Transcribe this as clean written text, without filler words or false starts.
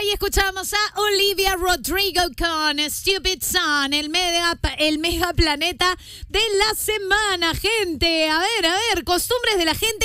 ahí escuchamos a Olivia Rodrigo con Stupid Sun, el mega planeta de la semana, gente. A ver, costumbres de la gente